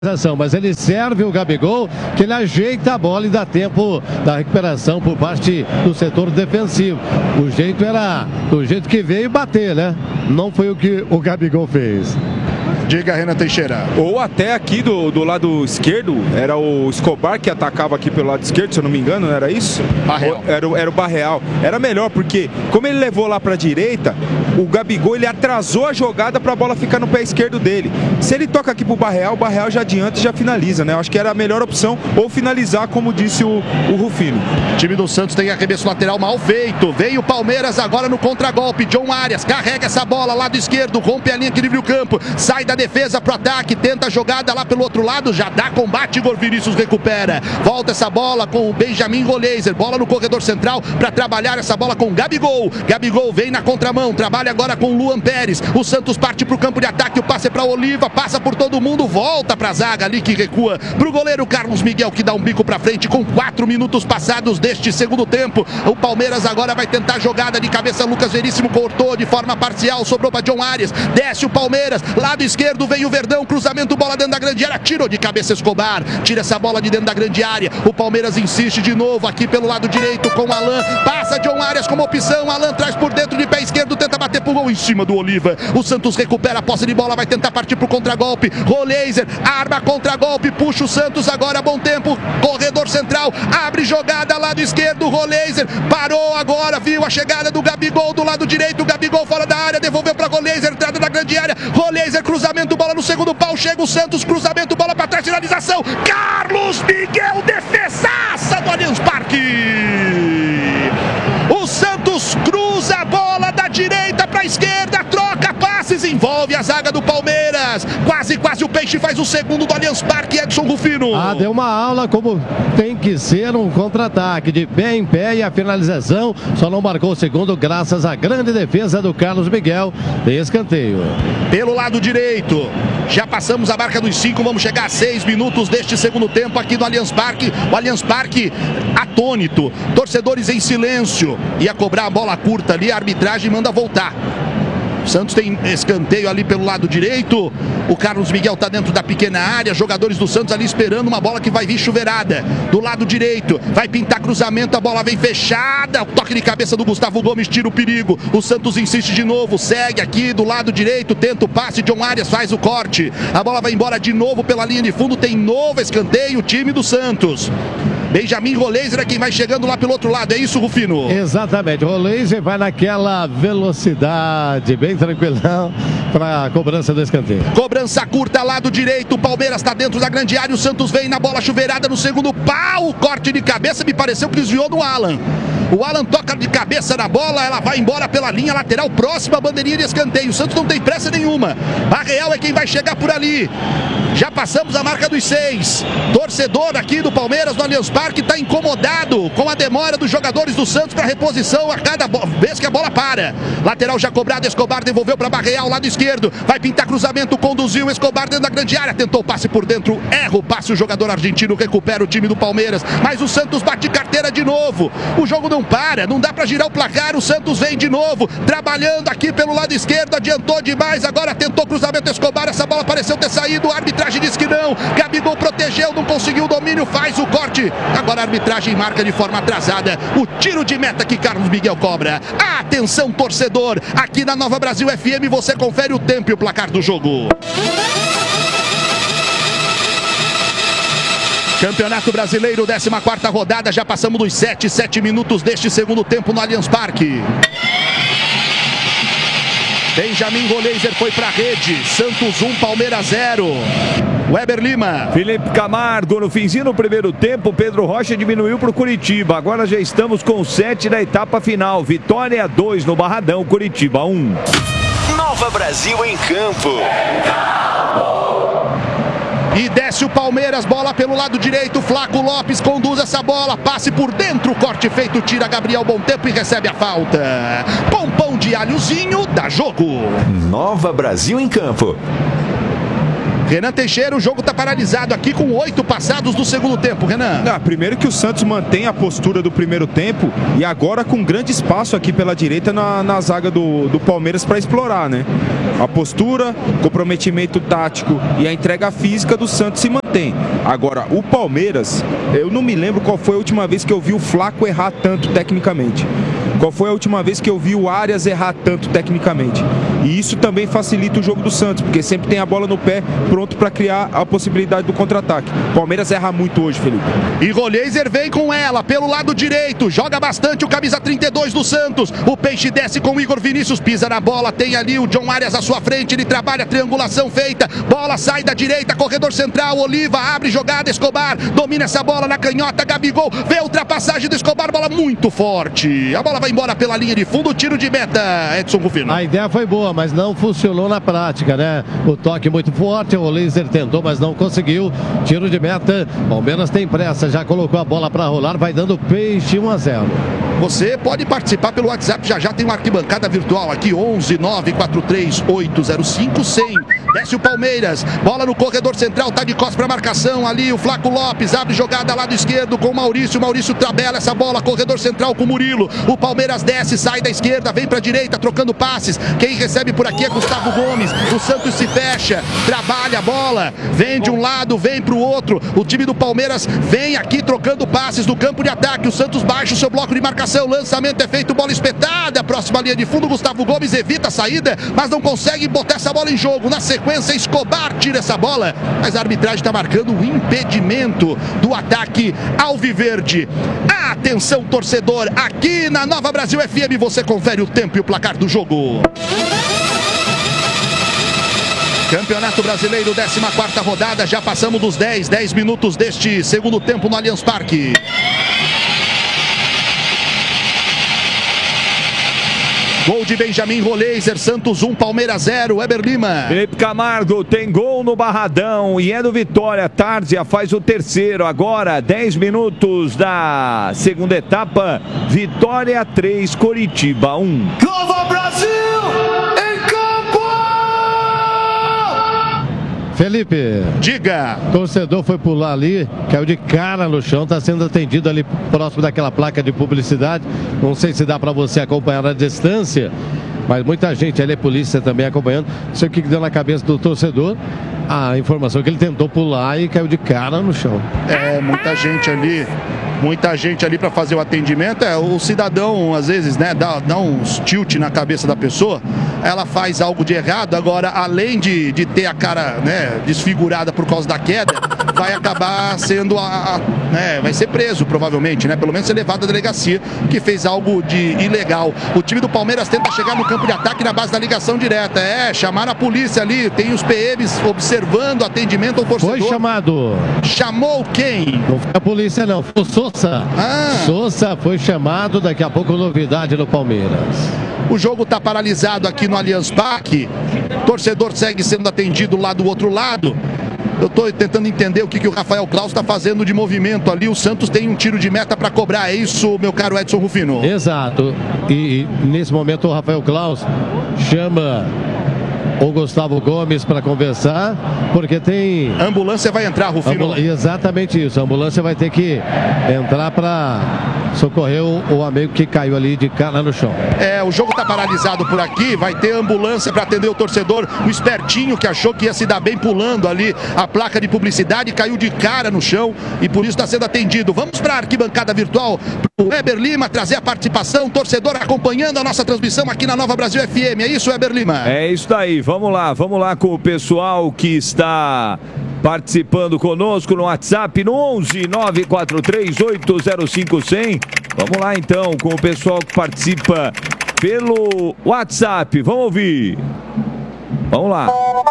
Mas ele serve o Gabigol, que ele ajeita a bola e dá tempo da recuperação por parte do setor defensivo. O jeito era do jeito que veio bater, né? Não foi o que o Gabigol fez. Diga, Renan Teixeira. Ou até aqui do lado esquerdo, era o Escobar que atacava aqui pelo lado esquerdo, se eu não me engano, não era isso? Barreal. Era o Barreal. Era melhor, porque como ele levou lá para a direita, o Gabigol ele atrasou a jogada para a bola ficar no pé esquerdo dele. Se ele toca aqui pro Barreal, o Barreal já adianta e já finaliza, né? Eu acho que era a melhor opção, ou finalizar, como disse o Rufino. O time do Santos tem arremesso lateral mal feito. Veio o Palmeiras agora no contragolpe. John Arias carrega essa bola, lado esquerdo, rompe a linha, equilibra o campo, sai da defesa pro ataque, tenta a jogada lá pelo outro lado, já dá combate, Igor Vinícius recupera. Volta essa bola com o Benjamin Roleiser, bola no corredor central para trabalhar essa bola com o Gabigol. Gabigol vem na contramão, trabalha agora com o Luan Pérez. O Santos parte pro campo de ataque, o passe é para Oliva, passa por todo mundo, volta pra zaga ali que recua pro goleiro Carlos Miguel, que dá um bico pra frente com 4 minutos passados deste segundo tempo. O Palmeiras agora vai tentar jogada de cabeça, Lucas Veríssimo cortou de forma parcial, sobrou para John Arias, desce o Palmeiras, lado esquerdo vem o Verdão, cruzamento, bola dentro da grande área, tirou de cabeça Escobar, tira essa bola de dentro da grande área. O Palmeiras insiste de novo aqui pelo lado direito com o Alan, passa John Arias como opção, Alan traz por dentro de pé esquerdo, tenta bater pro gol em cima do Oliva. O Santos recupera a posse de bola, vai tentar partir pro contragolpe. Roleiser arma contragolpe, puxa o Santos agora, bom tempo, corredor central, abre jogada, lado esquerdo, Roleiser parou agora, viu a chegada do Gabigol do lado direito, o Gabigol fora da área, devolveu para Roleiser, entrada da grande área, Roleiser, cruzamento, bola no segundo pau, chega o Santos, cruzamento, bola para trás, finalização, Carlos Miguel, defesaça do Allianz Parque. O Santos cruza a bola da direita para a esquerda, troca passes, envolve a zaga do Palmeiras. Quase o Peixe faz o segundo do Allianz Parque, Edson Rufino. Deu uma aula como tem que ser um contra-ataque, de pé em pé, e a finalização só não marcou o segundo graças à grande defesa do Carlos Miguel de escanteio. Pelo lado direito, já passamos a marca dos 5, vamos chegar a 6 minutos deste segundo tempo aqui no Allianz Parque. O Allianz Parque atônito, torcedores em silêncio, ia cobrar a bola curta ali, a arbitragem manda voltar. O Santos tem escanteio ali pelo lado direito. O Carlos Miguel está dentro da pequena área. Jogadores do Santos ali esperando uma bola que vai vir chuveirada. Do lado direito, vai pintar cruzamento. A bola vem fechada. O toque de cabeça do Gustavo Gomes tira o perigo. O Santos insiste de novo. Segue aqui do lado direito. Tenta o passe. John Arias faz o corte. A bola vai embora de novo pela linha de fundo. Tem novo escanteio. O time do Santos. Benjamin Roleiser é quem vai chegando lá pelo outro lado, é isso, Rufino? Exatamente, Roleiser vai naquela velocidade, bem tranquilão, para a cobrança do escanteio. Cobrança curta, lado direito, o Palmeiras está dentro da grande área, o Santos vem na bola chuveirada no segundo pau, corte de cabeça, me pareceu que desviou do Alan. O Alan toca de cabeça na bola, ela vai embora pela linha lateral, próxima à bandeirinha de escanteio. O Santos não tem pressa nenhuma. Barreal é quem vai chegar por ali. Já passamos a marca dos 6. Torcedor aqui do Palmeiras no Allianz Parque está incomodado com a demora dos jogadores do Santos para reposição a cada vez que a bola para. Lateral já cobrado, Escobar devolveu para Barreal, lado esquerdo. Vai pintar cruzamento, conduziu Escobar dentro da grande área. Tentou o passe por dentro, erra o passe. O jogador argentino recupera o time do Palmeiras. Mas o Santos bate carteira de novo. O jogo não para, não dá para girar o placar. O Santos vem de novo, trabalhando aqui pelo lado esquerdo. Adiantou demais, agora tentou cruzamento, Escobar. Essa bola pareceu ter saído, o arbitragem disse que não. Gabigol protegeu, não conseguiu o domínio, faz o corte. Agora a arbitragem marca de forma atrasada o tiro de meta que Carlos Miguel cobra. Atenção, torcedor, aqui na Nova Brasil FM você confere o tempo e o placar do jogo. Campeonato Brasileiro, 14ª rodada, já passamos dos 7 minutos deste segundo tempo no Allianz Parque. Benjamin Roleiser foi para a rede, Santos 1, Palmeiras 0. Weber Lima. Felipe Camargo, no finzinho do primeiro tempo, Pedro Rocha diminuiu para o Curitiba. Agora já estamos com 7 da etapa final. Vitória 2 no Barradão, Curitiba 1. Nova Brasil em campo. E desce o Palmeiras, bola pelo lado direito, Flaco Lopes conduz essa bola, passe por dentro, corte feito, tira Gabriel Bom Tempo e recebe a falta. Com pão de alhozinho, dá jogo. Nova Brasil em campo. Renan Teixeira, o jogo tá paralisado aqui com 8 passados do segundo tempo, Renan. Primeiro que o Santos mantém a postura do primeiro tempo e agora com grande espaço aqui pela direita na zaga do Palmeiras para explorar, né? A postura, comprometimento tático e a entrega física do Santos se mantém. Agora, o Palmeiras, eu não me lembro qual foi a última vez que eu vi o Flaco errar tanto tecnicamente. Qual foi a última vez que eu vi o Arias errar tanto tecnicamente? E isso também facilita o jogo do Santos, porque sempre tem a bola no pé pronto para criar a possibilidade do contra-ataque. O Palmeiras erra muito hoje, Felipe. E Roleiser vem com ela pelo lado direito, joga bastante o camisa 32 do Santos. O Peixe desce com o Igor Vinícius, pisa na bola, tem ali o John Arias à sua frente, ele trabalha a triangulação feita, bola sai da direita, corredor central, Oliva abre jogada, Escobar domina essa bola na canhota, Gabigol, vê a ultrapassagem do Escobar, bola muito forte, a bola vai embora pela linha de fundo, tiro de meta, Edson Rufino. A ideia foi boa, mas não funcionou na prática, né? O toque muito forte, o Laser tentou, mas não conseguiu. Tiro de meta, Palmeiras tem pressa, já colocou a bola para rolar, vai dando Peixe 1-0. Você pode participar pelo WhatsApp, já tem uma arquibancada virtual aqui, 11 943 805 100. Desce o Palmeiras, bola no corredor central, tá de costas para marcação ali, o Flaco Lopes abre jogada lado esquerdo com o Maurício tabela essa bola, corredor central com o Murilo, o Palmeiras desce, sai da esquerda, vem para a direita, trocando passes, quem recebe por aqui é Gustavo Gomes, o Santos se fecha, trabalha a bola, vem de um lado, vem para o outro, o time do Palmeiras vem aqui trocando passes no campo de ataque, o Santos baixa o seu bloco de marcação, lançamento é feito, bola espetada, próxima linha de fundo, Gustavo Gomes evita a saída, mas não consegue botar essa bola em jogo, na sequência Escobar tira essa bola, mas a arbitragem está marcando o impedimento do ataque alviverde. Atenção torcedor, aqui na Nova Brasil FM você confere o tempo e o placar do jogo. Campeonato Brasileiro, 14ª rodada, já passamos dos 10 minutos deste segundo tempo no Allianz Parque. Gol de Benjamin Roleiser, Santos 1, Palmeiras 0, Weber Lima. Felipe Camargo tem gol no Barradão e é do Vitória. Tárzia faz o terceiro. Agora, 10 minutos da segunda etapa. Vitória 3, Coritiba 1. Nova Brasil em campo! Felipe, diga. O torcedor foi pular ali, caiu de cara no chão, está sendo atendido ali próximo daquela placa de publicidade. Não sei se dá para você acompanhar a distância, mas muita gente ali, a polícia também acompanhando. Não sei o que deu na cabeça do torcedor. A informação é que ele tentou pular e caiu de cara no chão. Muita gente ali para fazer o atendimento. O cidadão, às vezes, né, dá uns tilt na cabeça da pessoa, ela faz algo de errado. Agora, além de ter a cara, né, desfigurada por causa da queda, vai acabar sendo vai ser preso, provavelmente, né? Pelo menos ser levado à delegacia, que fez algo de ilegal. O time do Palmeiras tenta chegar no campo de ataque na base da ligação direta. Chamaram a polícia ali, tem os PMs observando o atendimento ao torcedor. Foi chamado. Chamou quem? Não foi a polícia, não. Foi o Sousa. Sousa foi chamado, daqui a pouco novidade no Palmeiras. O jogo está paralisado aqui no Allianz Parque. O torcedor segue sendo atendido lá do outro lado. Eu estou tentando entender o que o Rafael Claus está fazendo de movimento ali. O Santos tem um tiro de meta para cobrar. É isso, meu caro Edson Rufino? Exato. E nesse momento o Rafael Claus chama o Gustavo Gomes para conversar, porque tem... A ambulância vai entrar, Rufino. Exatamente isso. A ambulância vai ter que entrar para socorrer o amigo que caiu ali de cara no chão. O jogo está paralisado por aqui, vai ter ambulância para atender o torcedor. O espertinho que achou que ia se dar bem pulando ali a placa de publicidade, caiu de cara no chão e por isso está sendo atendido. Vamos para a arquibancada virtual, para o Weber Lima trazer a participação, torcedor acompanhando a nossa transmissão aqui na Nova Brasil FM. É isso, Weber Lima? É isso daí. Vamos lá com o pessoal que está participando conosco no WhatsApp no 11 943 805 100. Vamos lá então com o pessoal que participa pelo WhatsApp. Vamos ouvir. Vamos lá.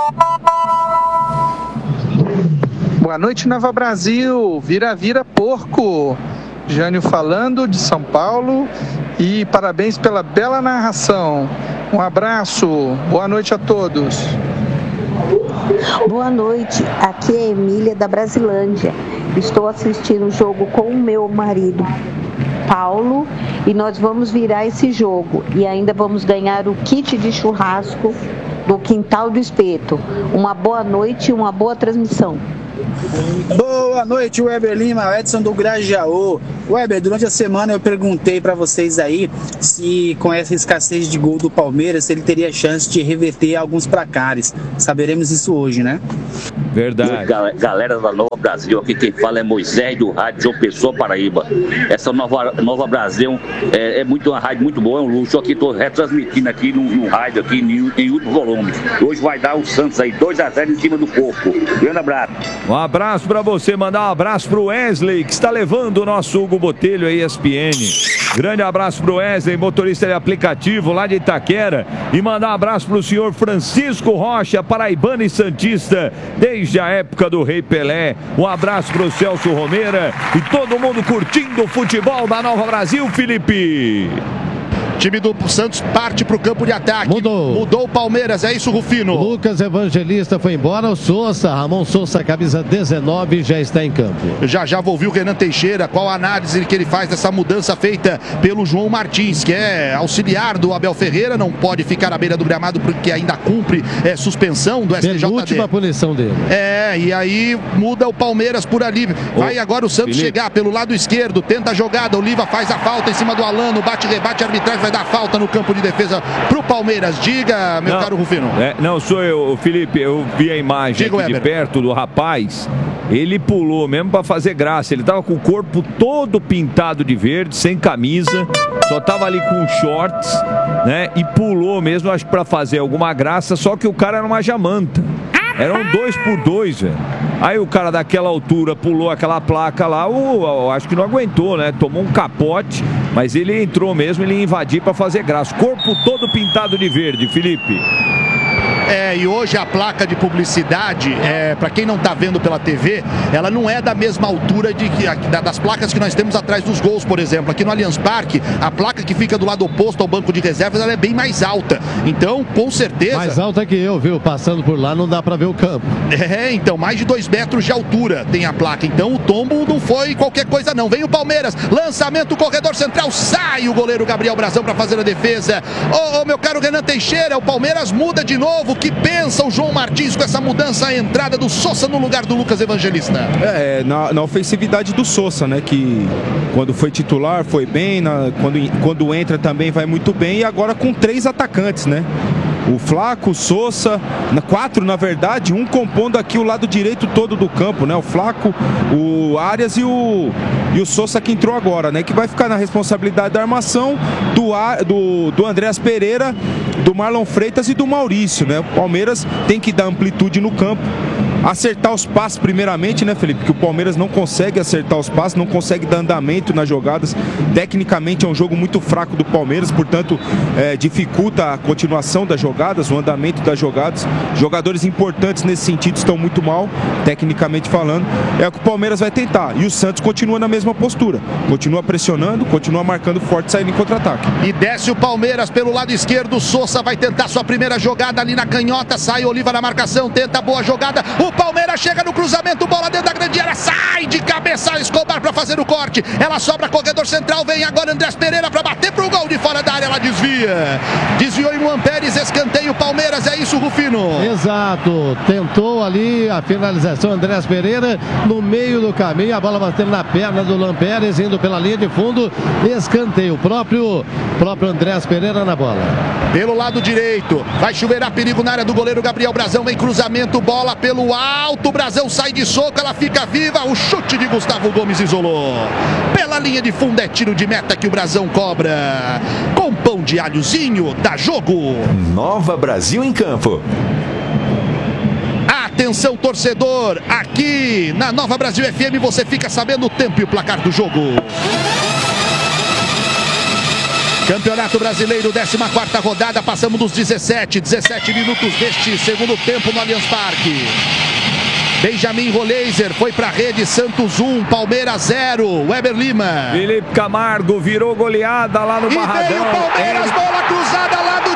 Boa noite, Nova Brasil. Vira porco. Jânio falando de São Paulo e parabéns pela bela narração. Um abraço, boa noite a todos. Boa noite, aqui é Emília da Brasilândia. Estou assistindo o jogo com o meu marido Paulo e nós vamos virar esse jogo e ainda vamos ganhar o kit de churrasco do Quintal do Espeto. Uma boa noite e uma boa transmissão. Boa noite, Weber Lima, Edson do Grajaú. Weber, durante a semana eu perguntei para vocês aí se com essa escassez de gol do Palmeiras, ele teria chance de reverter alguns placares. Saberemos isso hoje, né? Verdade. Galera da Nova Brasil, aqui quem fala é Moisés do Rádio João Pessoa, Paraíba. Essa Nova Brasil é uma rádio muito boa, é um luxo. Aqui estou retransmitindo aqui no rádio, aqui em último volume. Hoje vai dar o Santos aí, 2-0 em cima do Porco. Grande abraço. Um abraço para você, mandar um abraço pro Wesley, que está levando o nosso Hugo Botelho aí, ESPN. Grande abraço pro Wesley, motorista de aplicativo lá de Itaquera. E mandar um abraço pro senhor Francisco Rocha, paraibano e santista, desde a época do Rei Pelé. Um abraço pro Celso Romeira e todo mundo curtindo o futebol da Nova Brasil, Felipe. Time do Santos parte para o campo de ataque. Mudou o Palmeiras, é isso, Rufino? Lucas Evangelista foi embora, o Sousa, Ramon Sousa, camisa 19, já está em campo. Já vou ouvir o Renan Teixeira, qual a análise que ele faz dessa mudança feita pelo João Martins, que é auxiliar do Abel Ferreira, não pode ficar à beira do gramado porque ainda cumpre suspensão do STJD. Última punição dele. E aí muda o Palmeiras por ali. Vai agora o Santos chegar pelo lado esquerdo, tenta a jogada, Oliva faz a falta em cima do Alano, bate-rebate, arbitragem vai dar falta no campo de defesa pro Palmeiras. Diga, meu caro Rufino. Não sou eu, Felipe, eu vi a imagem aqui de perto do rapaz. Ele pulou mesmo pra fazer graça. Ele tava com o corpo todo pintado de verde, sem camisa, só tava ali com shorts, né? E pulou mesmo, acho que pra fazer alguma graça, só que o cara era uma jamanta. Eram 2x2, velho. Aí o cara daquela altura pulou aquela placa lá, acho que não aguentou, né? Tomou um capote, mas ele entrou mesmo, ele ia invadir pra fazer graça. Corpo todo pintado de verde, Felipe. E hoje a placa de publicidade, para quem não está vendo pela TV, ela não é da mesma altura das placas que nós temos atrás dos gols, por exemplo. Aqui no Allianz Parque, a placa que fica do lado oposto ao banco de reservas, ela é bem mais alta. Então, com certeza... Mais alta que eu, viu? Passando por lá não dá para ver o campo. Então, mais de 2 metros de altura tem a placa. Então, o tombo não foi qualquer coisa, não. Vem o Palmeiras, lançamento, corredor central, sai o goleiro Gabriel Brazão para fazer a defesa. Meu caro Renan Teixeira, o Palmeiras muda de novo. Que pensa o João Martins com essa mudança, a entrada do Sousa no lugar do Lucas Evangelista? Na ofensividade do Sousa, né? Que quando foi titular foi bem, quando entra também vai muito bem, e agora com 3 atacantes, né? O Flaco, o Sousa, 4 na verdade, um compondo aqui o lado direito todo do campo, né? O Flaco, o Arias e o Sousa que entrou agora, né? Que vai ficar na responsabilidade da armação do Andréas Pereira, do Marlon Freitas e do Maurício, né? O Palmeiras tem que dar amplitude no campo, acertar os passes primeiramente, né, Felipe? Que o Palmeiras não consegue acertar os passes, não consegue dar andamento nas jogadas. Tecnicamente é um jogo muito fraco do Palmeiras, portanto dificulta a continuação das jogadas, o andamento das jogadas. Jogadores importantes nesse sentido estão muito mal, tecnicamente falando. É o que o Palmeiras vai tentar. E o Santos continua na mesma postura, continua pressionando, continua marcando forte, saindo em contra-ataque. E desce o Palmeiras pelo lado esquerdo. O Sousa vai tentar sua primeira jogada ali na canhota, sai Oliva na marcação, tenta a boa jogada. O Palmeiras chega no cruzamento, bola dentro da grande área, sai de cabeça Escobar para fazer o corte. Ela sobra, corredor central, vem agora Andrés Pereira para bater pro gol de fora da área, ela desvia. Desviou em Juan Pérez, escanteio Palmeiras, é isso, Rufino? Exato, tentou ali a finalização Andrés Pereira no meio do caminho, a bola batendo na perna do Juan Pérez, indo pela linha de fundo, escanteio, o próprio Andrés Pereira na bola. Pelo lado direito, vai chuveirar perigo na área do goleiro Gabriel Brazão, vem cruzamento, bola pelo alto, Brazão sai de soco, ela fica viva, o chute de Gustavo Gomes isolou. Pela linha de fundo é tiro de meta que o Brazão cobra. Com pão de alhozinho, dá jogo. Nova Brasil em campo. Atenção, torcedor, aqui na Nova Brasil FM você fica sabendo o tempo e o placar do jogo. Campeonato Brasileiro, 14ª rodada, passamos dos 17 minutos deste segundo tempo no Allianz Parque. Benjamin Roleiser foi para a rede, Santos 1, Palmeiras 0, Weber Lima. Felipe Camargo virou goleada lá no Barradão. E veio o Palmeiras, bola cruzada lá do